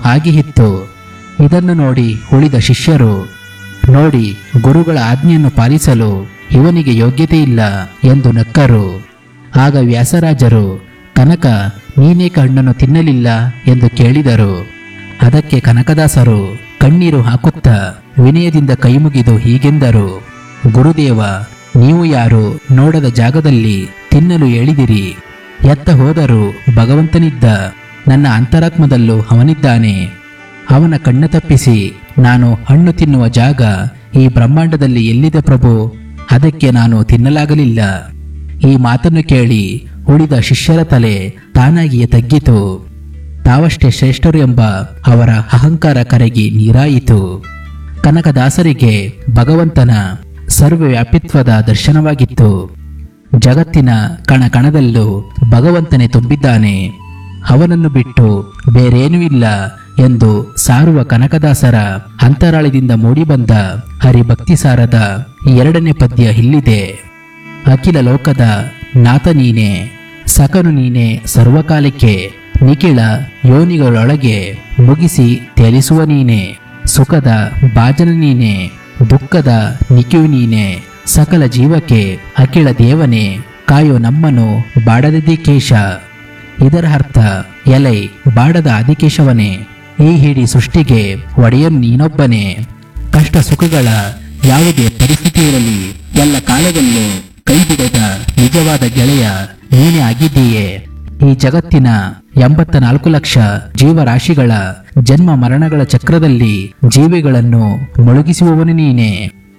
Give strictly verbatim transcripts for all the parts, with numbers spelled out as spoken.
ಆಗಿ ಇತ್ತು. ಇದನ್ನು ನೋಡಿ ಉಳಿದ ಶಿಷ್ಯರು, ನೋಡಿ, ಗುರುಗಳ ಆಜ್ಞೆಯನ್ನು ಪಾಲಿಸಲು ಇವನಿಗೆ ಯೋಗ್ಯತೆ ಇಲ್ಲ ಎಂದು ನಕ್ಕರು. ಆಗ ವ್ಯಾಸರಾಜರು, ಕನಕ, ನೀನೇಕೆ ಹಣ್ಣನ್ನು ತಿನ್ನಲಿಲ್ಲ ಎಂದು ಕೇಳಿದರು. ಅದಕ್ಕೆ ಕನಕದಾಸರು ಕಣ್ಣೀರು ಹಾಕುತ್ತಾ ವಿನಯದಿಂದ ಕೈಮುಗಿದು ಹೀಗೆಂದರು, ಗುರುದೇವ, ನೀವು ಯಾರು ನೋಡದ ಜಾಗದಲ್ಲಿ ತಿನ್ನಲು ಹೇಳಿದಿರಿ. ಎತ್ತ ಹೋದರೂ ಭಗವಂತನಿದ್ದ, ನನ್ನ ಅಂತರಾತ್ಮದಲ್ಲೂ ಅವನಿದ್ದಾನೆ. ಅವನ ಕಣ್ಣ ತಪ್ಪಿಸಿ ನಾನು ಹಣ್ಣು ತಿನ್ನುವ ಜಾಗ ಈ ಬ್ರಹ್ಮಾಂಡದಲ್ಲಿ ಎಲ್ಲಿದೆ ಪ್ರಭು? ಅದಕ್ಕೆ ನಾನು ತಿನ್ನಲಾಗಲಿಲ್ಲ. ಈ ಮಾತನ್ನು ಕೇಳಿ ಉಳಿದ ಶಿಷ್ಯರ ತಲೆ ತಾನಾಗಿಯೇ ತಗ್ಗಿತು. ತಾವಷ್ಟೇ ಶ್ರೇಷ್ಠರು ಎಂಬ ಅವರ ಅಹಂಕಾರ ಕರಗಿ ನೀರಾಯಿತು. ಕನಕದಾಸರಿಗೆ ಭಗವಂತನ ಸರ್ವವ್ಯಾಪಿತ್ವದ ದರ್ಶನವಾಗಿತ್ತು. ಜಗತ್ತಿನ ಕಣ ಕಣದಲ್ಲೂ ಭಗವಂತನೇ ತುಂಬಿದ್ದಾನೆ, ಅವನನ್ನು ಬಿಟ್ಟು ಬೇರೇನೂ ಇಲ್ಲ ಎಂದು ಸಾರುವ ಕನಕದಾಸರ ಅಂತರಾಳದಿಂದ ಮೂಡಿಬಂದ ಹರಿಭಕ್ತಿಸಾರದ ಎರಡನೇ ಪದ್ಯ ಇಲ್ಲಿದೆ. ಅಖಿಲ ಲೋಕದ ನಾಥ ನೀನೆ, ಸಕನು ನೀನೆ ಸರ್ವಕಾಲಕ್ಕೆ, ನಿಖಿಳ ಯೋನಿಗಳೊಳಗೆ ಮುಗಿಸಿ ತೇಲಿಸುವ ನೀನೆ, ಸುಖದ ಭಾಜನ ನೀನೆ, ದುಃಖದ ನಿಖಿಯು ನೀನೆ, ಸಕಲ ಜೀವಕ್ಕೆ ಅಖಿಳ ದೇವನೇ, ಕಾಯೋ ನಮ್ಮನು ಬಾಡದ ಕೇಶ. ಇದರ ಅರ್ಥ, ಎಲೈ ಬಾಡದ ಆದಿಕೇಶವನೇ, ಈ ಹಿಡಿ ಸೃಷ್ಟಿಗೆ ಒಡೆಯನು ನೀನೊಬ್ಬನೇ. ಕಷ್ಟ ಸುಖಗಳ ಯಾವುದೇ ಪರಿಸ್ಥಿತಿ ಇರಲಿ, ಎಲ್ಲ ಕಾಲದಲ್ಲೂ ಕೈ ಬಿಡದ ನಿಜವಾದ ಗೆಳೆಯ ನೀನೇ ಆಗಿದ್ದೀಯೆ. ಈ ಜಗತ್ತಿನ ಎಂಬತ್ತ ನಾಲ್ಕು ಲಕ್ಷ ಜೀವರಾಶಿಗಳ ಜನ್ಮ ಮರಣಗಳ ಚಕ್ರದಲ್ಲಿ ಜೀವಿಗಳನ್ನು ಮುಳುಗಿಸುವವನು ನೀನೆ,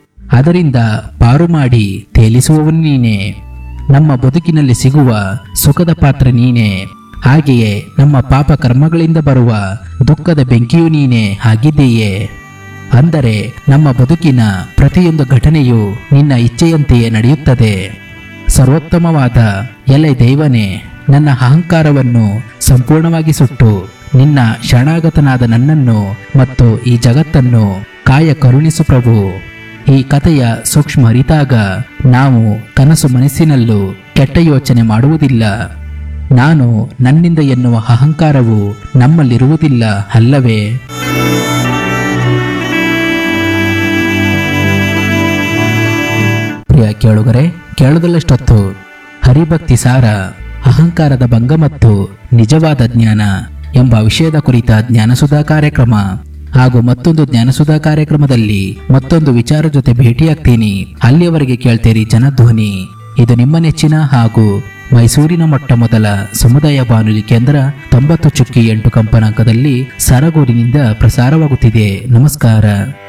ಅದರಿಂದ ಪಾರು ಮಾಡಿ ತೇಲಿಸುವವನು ನೀನೆ. ನಮ್ಮ ಬದುಕಿನಲ್ಲಿ ಸಿಗುವ ಸುಖದ ಪಾತ್ರ ನೀನೆ, ಹಾಗೆಯೇ ನಮ್ಮ ಪಾಪ ಕರ್ಮಗಳಿಂದ ಬರುವ ದುಃಖದ ಬೆಂಕಿಯೂ ನೀನೆ ಆಗಿದ್ದೀಯೆ. ಅಂದರೆ ನಮ್ಮ ಬದುಕಿನ ಪ್ರತಿಯೊಂದು ಘಟನೆಯು ನಿನ್ನ ಇಚ್ಛೆಯಂತೆಯೇ ನಡೆಯುತ್ತದೆ. ಸರ್ವೋತ್ತಮವಾದ ಎಲೆ ದೈವನೇ, ನನ್ನ ಅಹಂಕಾರವನ್ನು ಸಂಪೂರ್ಣವಾಗಿ ಸುಟ್ಟು ನಿನ್ನ ಶರಣಾಗತನಾದ ನನ್ನನ್ನು ಮತ್ತು ಈ ಜಗತ್ತನ್ನು ಕಾಯ ಕರುಣಿಸು ಪ್ರಭು. ಈ ಕಥೆಯ ಸೂಕ್ಷ್ಮ ಅರಿತಾಗ ನಾವು ಕನಸು ಮನಸ್ಸಿನಲ್ಲೂ ಕೆಟ್ಟ ಯೋಚನೆ ಮಾಡುವುದಿಲ್ಲ. ನಾನು ನನ್ನಿಂದ ಎನ್ನುವ ಅಹಂಕಾರವು ನಮ್ಮಲ್ಲಿರುವುದಿಲ್ಲ ಅಲ್ಲವೇ? ಪ್ರಿಯ ಕೇಳುಗರೆ, ಕೇಳುವುದಲ್ಲಷ್ಟೊತ್ತು ಹರಿಭಕ್ತಿ ಸಾರ, ಅಹಂಕಾರದ ಭಂಗ ಮತ್ತು ನಿಜವಾದ ಜ್ಞಾನ ಎಂಬ ವಿಷಯದ ಕುರಿತ ಜ್ಞಾನಸುಧಾ ಕಾರ್ಯಕ್ರಮ ಹಾಗೂ ಮತ್ತೊಂದು ಜ್ಞಾನಸುಧಾ ಕಾರ್ಯಕ್ರಮದಲ್ಲಿ ಮತ್ತೊಂದು ವಿಚಾರ ಜೊತೆ ಭೇಟಿಯಾಗ್ತೀನಿ. ಅಲ್ಲಿಯವರೆಗೆ ಕೇಳ್ತೀರಿ ಜನಧ್ವನಿ. ಇದು ನಿಮ್ಮ ನೆಚ್ಚಿನ ಹಾಗೂ ಮೈಸೂರಿನ ಮೊಟ್ಟ ಮೊದಲ ಸಮುದಾಯ ಬಾನುಲಿ ಕೇಂದ್ರ ತೊಂಬತ್ತು ಚುಕ್ಕಿ ಎಂಟು ಕಂಪನಾಂಕದಲ್ಲಿ ಸರಗೂರಿನಿಂದ ಪ್ರಸಾರವಾಗುತ್ತಿದೆ. ನಮಸ್ಕಾರ.